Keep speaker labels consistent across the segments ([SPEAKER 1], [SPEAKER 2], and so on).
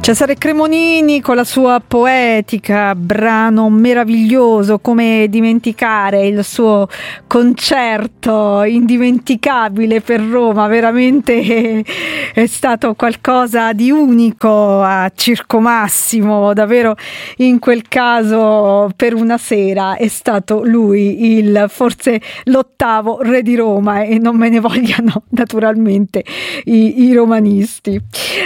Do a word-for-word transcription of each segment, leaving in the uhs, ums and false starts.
[SPEAKER 1] Cesare Cremonini con la sua poetica, brano meraviglioso, come dimenticare il suo concerto indimenticabile per Roma, veramente è stato qualcosa di unico a Circo Massimo, davvero in quel caso per una sera è stato lui il forse l'ottavo re di Roma, e non me ne vogliano naturalmente i, i romanisti.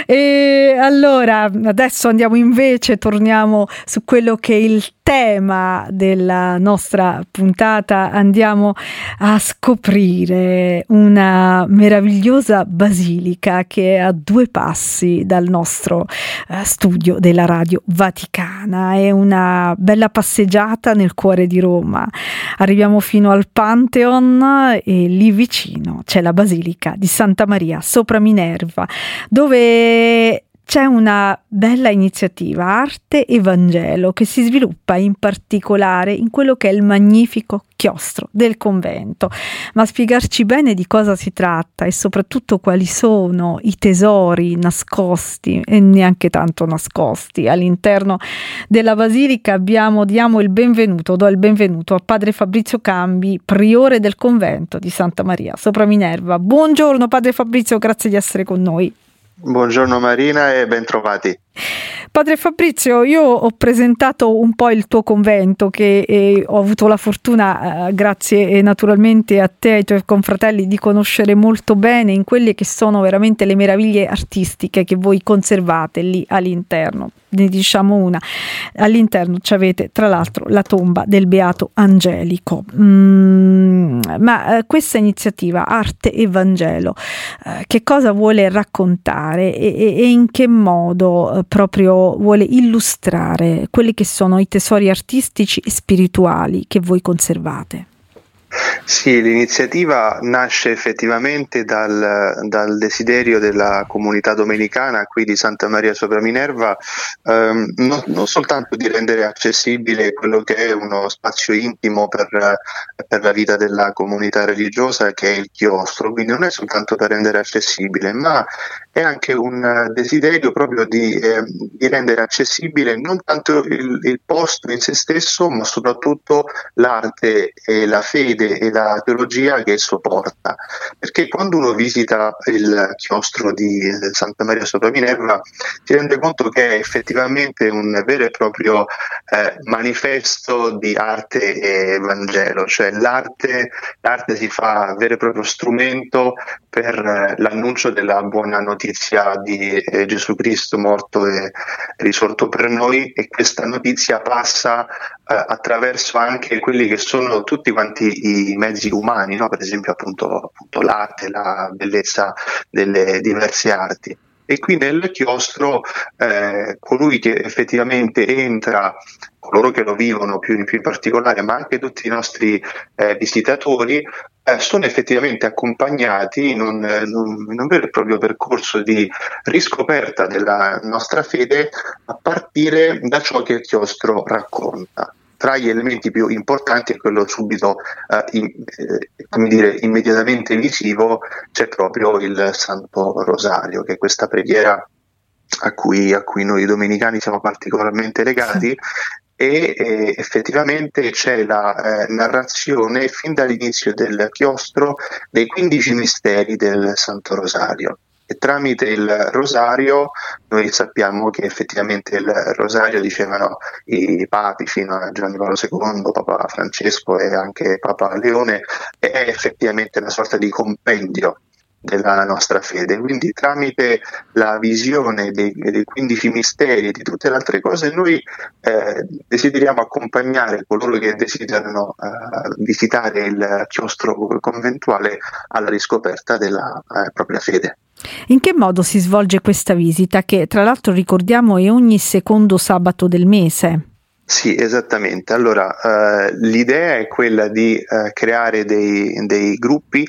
[SPEAKER 1] E allora adesso andiamo invece, torniamo su quello che è il tema della nostra puntata, andiamo a scoprire una meravigliosa basilica che è a due passi dal nostro uh, studio della Radio Vaticana. È una bella passeggiata nel cuore di Roma, arriviamo fino al Pantheon e lì vicino c'è la Basilica di Santa Maria sopra Minerva, dove c'è una bella iniziativa Arte e Vangelo che si sviluppa in particolare in quello che è il magnifico chiostro del convento. Ma a spiegarci bene di cosa si tratta e soprattutto quali sono i tesori nascosti e neanche tanto nascosti all'interno della basilica, abbiamo diamo il benvenuto, do il benvenuto a padre Fabrizio Cambi, priore del convento di Santa Maria sopra Minerva. Buongiorno padre Fabrizio, grazie di essere con noi.
[SPEAKER 2] Buongiorno Marina e bentrovati.
[SPEAKER 1] Padre Fabrizio, io ho presentato un po' il tuo convento che eh, ho avuto la fortuna, eh, grazie eh, naturalmente a te e ai tuoi confratelli, di conoscere molto bene in quelle che sono veramente le meraviglie artistiche che voi conservate lì all'interno. Ne diciamo una, all'interno ci avete tra l'altro la tomba del Beato Angelico. Mm, ma eh, questa iniziativa Arte e Vangelo eh, che cosa vuole raccontare e, e, e in che modo eh, proprio vuole illustrare quelli che sono i tesori artistici e spirituali che voi conservate?
[SPEAKER 2] Sì, l'iniziativa nasce effettivamente dal, dal desiderio della comunità domenicana qui di Santa Maria sopra Minerva, ehm, non, non soltanto di rendere accessibile quello che è uno spazio intimo per, per la vita della comunità religiosa, che è il chiostro, quindi non è soltanto per rendere accessibile, ma è anche un desiderio proprio di, eh, di rendere accessibile non tanto il, il posto in se stesso, ma soprattutto l'arte e la fede e la teologia che esso porta, perché quando uno visita il chiostro di Santa Maria sopra Minerva si rende conto che è effettivamente un vero e proprio eh, manifesto di arte e Vangelo, cioè l'arte, l'arte si fa vero e proprio strumento per eh, l'annuncio della buona notizia di eh, Gesù Cristo morto e risorto per noi, e questa notizia passa eh, attraverso anche quelli che sono tutti quanti i mezzi umani, no? Per esempio appunto, appunto l'arte, la bellezza delle diverse arti. E qui nel chiostro eh, colui che effettivamente entra, coloro che lo vivono più in, più in particolare, ma anche tutti i nostri eh, visitatori, eh, sono effettivamente accompagnati in un, in un vero e proprio percorso di riscoperta della nostra fede a partire da ciò che il chiostro racconta. Tra gli elementi più importanti è quello subito, eh, in, eh, come dire, immediatamente visivo, c'è proprio il Santo Rosario, che è questa preghiera a cui, a cui noi domenicani siamo particolarmente legati. E eh, effettivamente c'è la eh, narrazione fin dall'inizio del chiostro dei quindici misteri del Santo Rosario. E tramite il rosario noi sappiamo che effettivamente il rosario, dicevano i papi fino a Giovanni Paolo secondo, Papa Francesco e anche Papa Leone, è effettivamente una sorta di compendio della nostra fede. Quindi tramite la visione dei, dei quindici misteri e di tutte le altre cose noi eh, desideriamo accompagnare coloro che desiderano eh, visitare il chiostro conventuale alla riscoperta della eh, propria fede.
[SPEAKER 1] In che modo si svolge questa visita, che tra l'altro ricordiamo è ogni secondo sabato del mese?
[SPEAKER 2] Sì, esattamente. Allora, eh, l'idea è quella di eh, creare dei, dei gruppi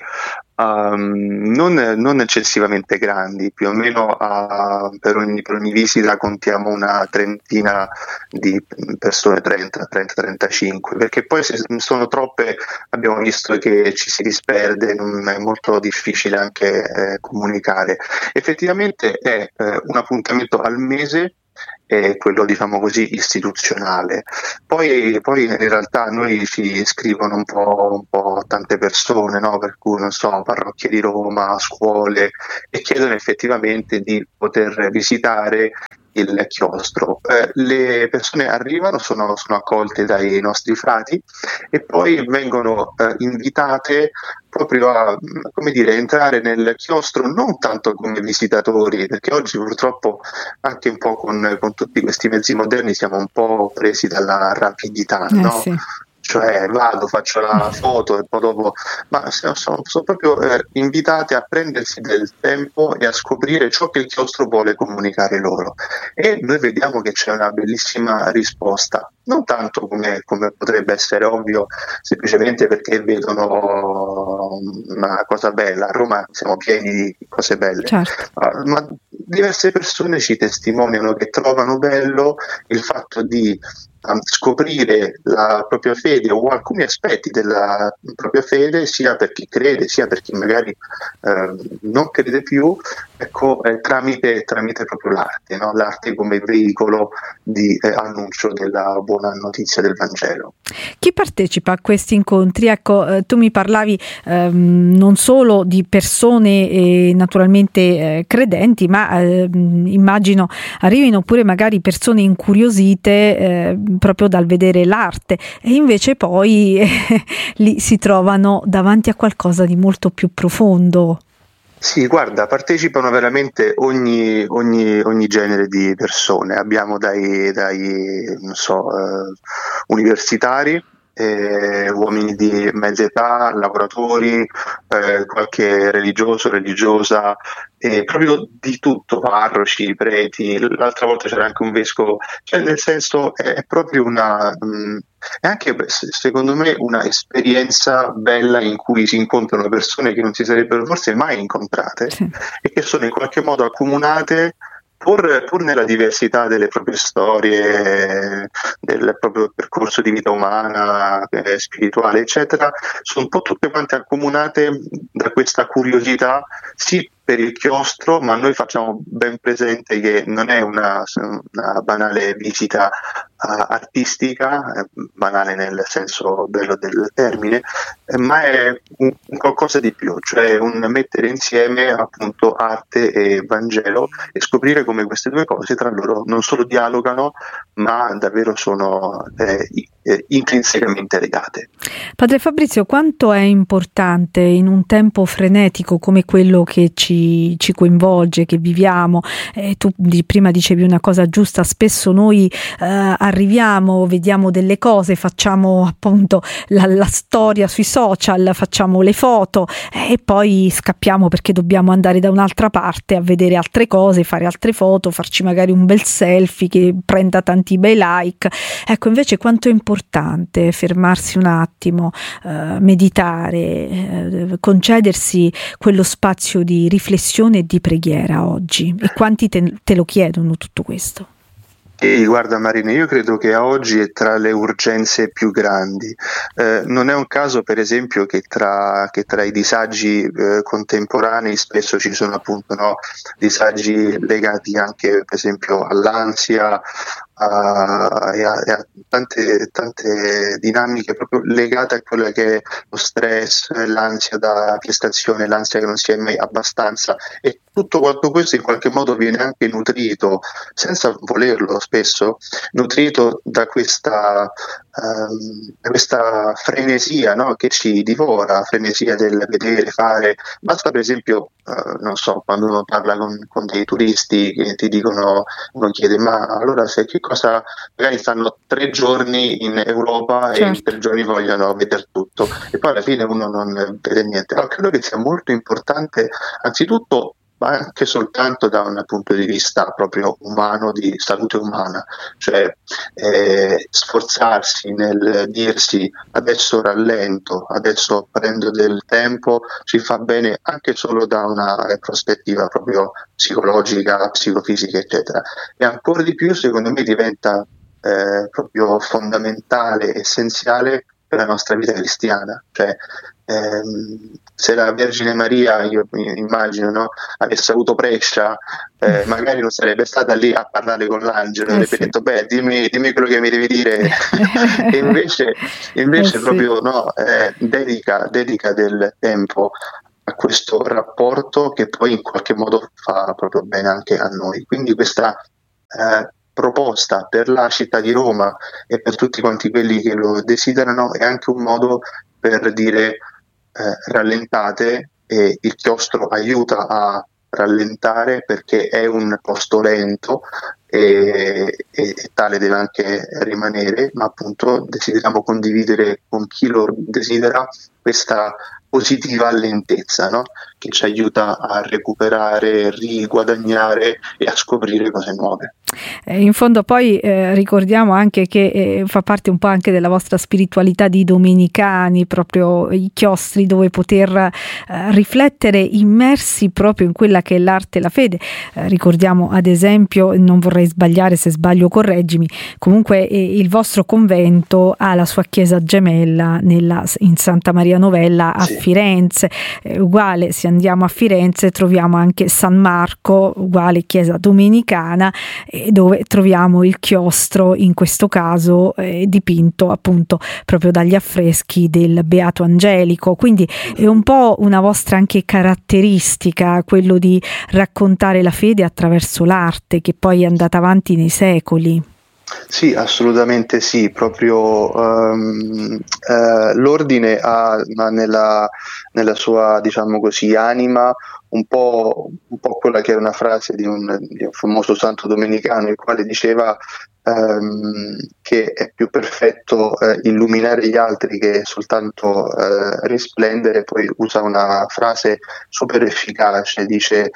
[SPEAKER 2] um, non, non eccessivamente grandi, più o meno uh, per, ogni, per ogni visita contiamo una trentina di persone, trenta trentacinque, perché poi se sono troppe abbiamo visto che ci si disperde, non è molto difficile anche eh, comunicare. Effettivamente è eh, un appuntamento al mese è quello, diciamo così, istituzionale. Poi, poi in realtà noi ci scrivono un po', un po' tante persone, no? Per cui, non so, parrocchie di Roma, scuole, e chiedono effettivamente di poter visitare il chiostro. Eh, le persone arrivano, sono, sono accolte dai nostri frati e poi vengono eh, invitate proprio a, come dire, entrare nel chiostro non tanto come visitatori, perché oggi purtroppo anche un po' con, con tutti questi mezzi moderni siamo un po' presi dalla rapidità,
[SPEAKER 1] Eh,
[SPEAKER 2] no?
[SPEAKER 1] sì.
[SPEAKER 2] Cioè vado, faccio la foto e poi dopo, ma sono, sono proprio eh, invitate a prendersi del tempo e a scoprire ciò che il chiostro vuole comunicare loro. E noi vediamo che c'è una bellissima risposta, non tanto come, come potrebbe essere ovvio, semplicemente perché vedono una cosa bella. A Roma siamo pieni di cose belle,
[SPEAKER 1] Certo.
[SPEAKER 2] ma diverse persone ci testimoniano che trovano bello il fatto di scoprire la propria fede o alcuni aspetti della propria fede, sia per chi crede sia per chi magari eh, non crede più, ecco, eh, tramite, tramite proprio l'arte, no? L'arte come veicolo di eh, annuncio della buona notizia del Vangelo.
[SPEAKER 1] Chi partecipa a questi incontri? Ecco, eh, tu mi parlavi ehm, non solo di persone eh, naturalmente eh, credenti, ma eh, immagino arrivino pure magari persone incuriosite eh, proprio dal vedere l'arte, e invece poi eh, lì si trovano davanti a qualcosa di molto più profondo.
[SPEAKER 2] Sì, guarda, partecipano veramente ogni, ogni, ogni genere di persone. Abbiamo dai, dai non so, eh, universitari, eh, uomini di mezza età, lavoratori, eh, qualche religioso, religiosa, eh, proprio di tutto, parroci, preti. L'altra volta c'era anche un vescovo, cioè nel senso è, è proprio una... Mh, è anche secondo me una esperienza bella in cui si incontrano persone che non si sarebbero forse mai incontrate,
[SPEAKER 1] Sì.
[SPEAKER 2] e che sono in qualche modo accomunate pur, pur nella diversità delle proprie storie, del proprio percorso di vita umana, eh, spirituale, eccetera. Sono un po' tutte quante accomunate da questa curiosità, sì, per il chiostro, ma noi facciamo ben presente che non è una, una banale visita uh, artistica, eh, banale nel senso bello del termine, eh, ma è un, un qualcosa di più, cioè un mettere insieme appunto arte e Vangelo e scoprire come queste due cose tra loro non solo dialogano, ma davvero sono eh, eh, intrinsecamente legate.
[SPEAKER 1] Padre Fabrizio, quanto è importante in un tempo frenetico come quello che ci, ci coinvolge, che viviamo? Eh, tu di, prima dicevi una cosa giusta, spesso noi eh, arriviamo, vediamo delle cose, facciamo appunto la, la storia sui social, facciamo le foto eh, e poi scappiamo perché dobbiamo andare da un'altra parte a vedere altre cose, fare altre foto, farci magari un bel selfie che prenda tanti bei like. Ecco, invece quanto è importante fermarsi un attimo, eh, meditare, eh, concedersi quello spazio di riflessione e di preghiera oggi. E quanti te, te lo chiedono tutto questo?
[SPEAKER 2] Sì, guarda Marina, io credo che oggi è tra le urgenze più grandi. Eh, non è un caso, per esempio, che tra, che tra i disagi eh, contemporanei spesso ci sono appunto no, disagi legati anche, per esempio, all'ansia, a, e a, e a tante, tante dinamiche proprio legate a quello che è lo stress, l'ansia da prestazione, l'ansia che non si è mai abbastanza, e tutto quanto questo in qualche modo viene anche nutrito, senza volerlo spesso, nutrito da questa, um, questa frenesia, no? Che ci divora, frenesia del vedere, fare. Basta per esempio, uh, non so, quando uno parla con, con dei turisti che ti dicono, uno chiede ma allora se che cosa, magari stanno tre giorni in Europa
[SPEAKER 1] Certo.
[SPEAKER 2] E in tre giorni vogliono vedere tutto e poi alla fine uno non vede niente. Allora, credo che sia molto importante anzitutto, ma anche soltanto da un punto di vista proprio umano, di salute umana, cioè eh, sforzarsi nel dirsi adesso rallento, adesso prendo del tempo, ci fa bene anche solo da una prospettiva proprio psicologica, psicofisica, eccetera. E ancora di più, secondo me, diventa eh, proprio fondamentale, essenziale per la nostra vita cristiana. Cioè, ehm, se la Vergine Maria, io immagino, no, avesse avuto Prescia, eh, magari non sarebbe stata lì a parlare con l'angelo,
[SPEAKER 1] Eh
[SPEAKER 2] avrebbe
[SPEAKER 1] sì.
[SPEAKER 2] detto beh dimmi, dimmi quello che mi devi dire. E invece, invece
[SPEAKER 1] Eh sì.
[SPEAKER 2] proprio no, eh, dedica, dedica del tempo a questo rapporto che poi in qualche modo fa proprio bene anche a noi. Quindi questa eh, proposta per la città di Roma e per tutti quanti quelli che lo desiderano è anche un modo per dire eh, rallentate, e il chiostro aiuta a rallentare perché è un posto lento e, e, e tale deve anche rimanere, ma appunto desideriamo condividere con chi lo desidera questa positiva lentezza, no? Che ci aiuta a recuperare, riguadagnare e a scoprire cose nuove.
[SPEAKER 1] Eh, in fondo poi eh, ricordiamo anche che eh, fa parte un po' anche della vostra spiritualità di domenicani, proprio i chiostri dove poter eh, riflettere immersi proprio in quella che è l'arte e la fede. Eh, ricordiamo ad esempio, non vorrei sbagliare, se sbaglio correggimi, comunque eh, il vostro convento ha la sua chiesa gemella nella, in Santa Maria Novella a
[SPEAKER 2] Sì.
[SPEAKER 1] Firenze, eh, uguale se andiamo a Firenze troviamo anche San Marco, uguale chiesa domenicana, dove troviamo il chiostro, in questo caso eh, dipinto appunto proprio dagli affreschi del Beato Angelico. Quindi è un po' una vostra anche caratteristica quello di raccontare la fede attraverso l'arte, che poi è andata avanti nei secoli.
[SPEAKER 2] Sì, assolutamente sì, proprio um, eh, l'ordine ha, ha nella, nella sua, diciamo così, anima un po', un po' quella che è una frase di un, di un famoso santo domenicano, il quale diceva um, che è più perfetto eh, illuminare gli altri che soltanto eh, risplendere. Poi usa una frase super efficace, dice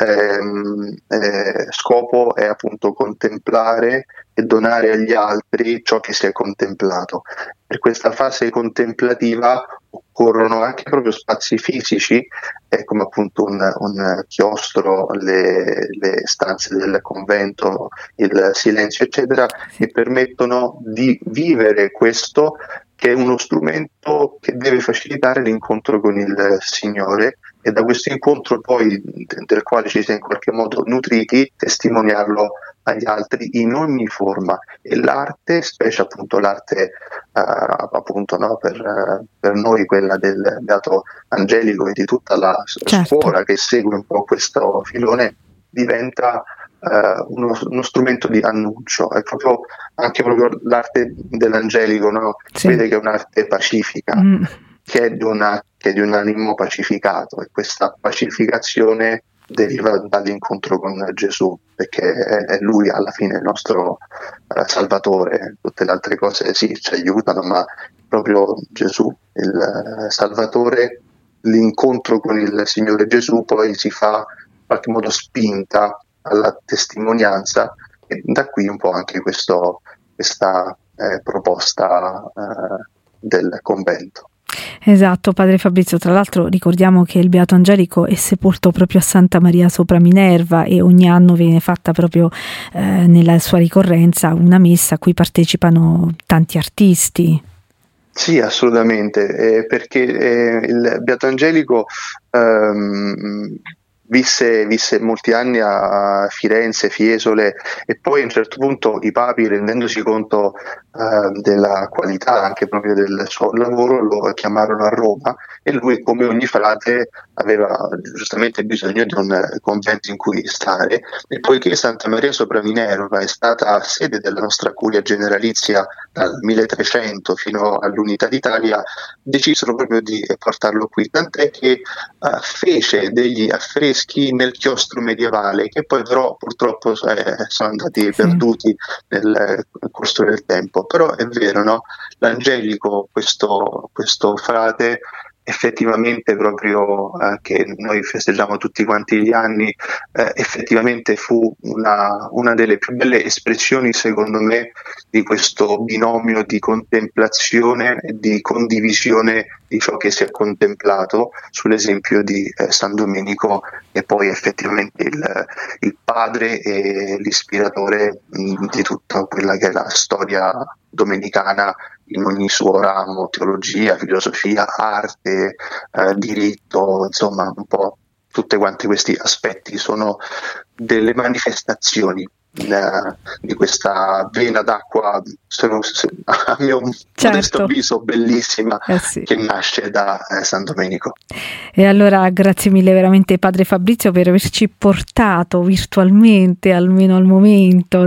[SPEAKER 2] ehm, eh, scopo è appunto contemplare e donare agli altri ciò che si è contemplato. Per questa fase contemplativa occorrono anche proprio spazi fisici, eh, come appunto un, un chiostro, le, le stanze del convento, il silenzio, eccetera, che permettono di vivere questo, che è uno strumento che deve facilitare l'incontro con il Signore, e da questo incontro poi, del quale ci si è in qualche modo nutriti, testimoniarlo agli altri in ogni forma. E l'arte, specie appunto l'arte uh, appunto no, per, per noi quella del Beato Angelico e di tutta la
[SPEAKER 1] Certo.
[SPEAKER 2] scuola che segue un po' questo filone, diventa uh, uno, uno strumento di annuncio. È proprio anche proprio l'arte dell'Angelico, no?
[SPEAKER 1] Sì.
[SPEAKER 2] Vede che è un'arte pacifica, mm. che è di una che è di un animo pacificato, e questa pacificazione deriva dall'incontro con Gesù, perché è, è Lui alla fine il nostro uh, Salvatore. Tutte le altre cose sì, ci aiutano, ma proprio Gesù, il uh, Salvatore, l'incontro con il Signore Gesù poi si fa in qualche modo spinta alla testimonianza, e da qui un po' anche questo, questa eh, proposta uh, del convento.
[SPEAKER 1] Esatto, padre Fabrizio. Tra l'altro ricordiamo che il Beato Angelico è sepolto proprio a Santa Maria sopra Minerva, e ogni anno viene fatta proprio eh, nella sua ricorrenza una messa a cui partecipano tanti artisti.
[SPEAKER 2] Sì, assolutamente, eh, perché eh, il Beato Angelico ehm, Visse, visse molti anni a Firenze, Fiesole, e poi a un certo punto i papi, rendendosi conto eh, della qualità anche proprio del suo lavoro, lo chiamarono a Roma, e lui, come ogni frate, aveva giustamente bisogno di un convento in cui stare, e poiché Santa Maria sopra Minerva è stata sede della nostra curia generalizia dal milletrecento fino all'Unità d'Italia, decisero proprio di portarlo qui, tant'è che uh, fece degli affreschi nel chiostro medievale, che poi però purtroppo eh, sono andati sì. perduti nel corso del tempo. Però è vero, no? L'Angelico, questo, questo frate, effettivamente proprio eh, che noi festeggiamo tutti quanti gli anni, eh, effettivamente fu una, una delle più belle espressioni, secondo me, di questo binomio di contemplazione e di condivisione di ciò che si è contemplato, sull'esempio di eh, San Domenico, che poi effettivamente il, il padre e l'ispiratore mh, di tutta quella che è la storia domenicana in ogni suo ramo, teologia, filosofia, arte, eh, diritto, insomma un po' tutti quanti questi aspetti sono delle manifestazioni eh, di questa vena d'acqua, sono, a mio
[SPEAKER 1] certo.
[SPEAKER 2] modesto avviso, bellissima,
[SPEAKER 1] eh sì.
[SPEAKER 2] che nasce da eh, San Domenico.
[SPEAKER 1] E allora grazie mille veramente Padre Fabrizio per averci portato virtualmente, almeno al momento,